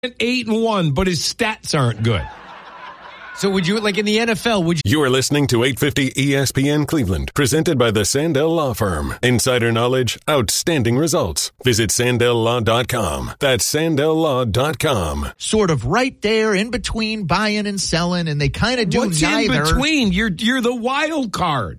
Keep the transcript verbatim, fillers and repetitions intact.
eight and one, but his stats aren't good. So would you, like in the N F L, would you? You are listening to eight fifty E S P N Cleveland, presented by the Sandell Law Firm. Insider knowledge, outstanding results. Visit Sandell Law dot com. That's Sandell Law dot com. Sort of right there in between buying and selling, and they kind of do What's neither. in between? You're you're the wild card.